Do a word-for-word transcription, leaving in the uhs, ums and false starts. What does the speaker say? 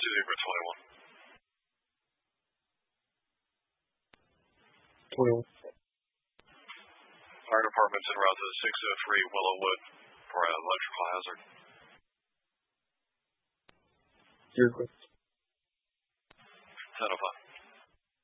to Zebra twenty-one. twenty-one. Fire department's en route to six oh three Willowwood for an electrical hazard. Zero.